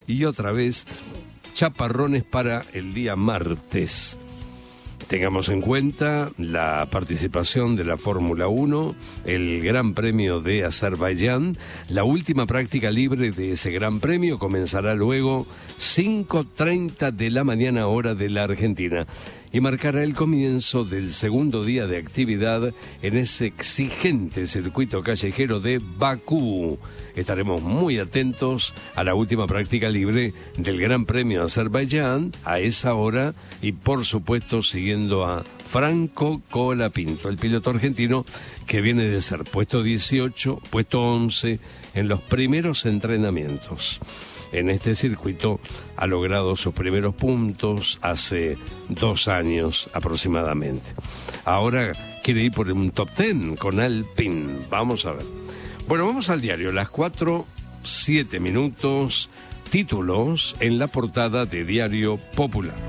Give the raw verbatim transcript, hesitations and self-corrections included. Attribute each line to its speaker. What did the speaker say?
Speaker 1: y otra vez chaparrones para el día martes. Tengamos en cuenta la participación de la Fórmula uno, el Gran Premio de Azerbaiyán. La última práctica libre de ese Gran Premio comenzará luego cinco treinta de la mañana hora de la Argentina y marcará el comienzo del segundo día de actividad en ese exigente circuito callejero de Bakú. Estaremos muy atentos a la última práctica libre del Gran Premio de Azerbaiyán a esa hora y por supuesto siguiendo a Franco Colapinto, el piloto argentino que viene de ser puesto dieciocho, puesto once en los primeros entrenamientos. En este circuito ha logrado sus primeros puntos hace dos años aproximadamente. Ahora quiere ir por un top ten con Alpine. Vamos a ver. Bueno, vamos al diario, las cuatro, siete minutos, títulos en la portada de Diario Popular.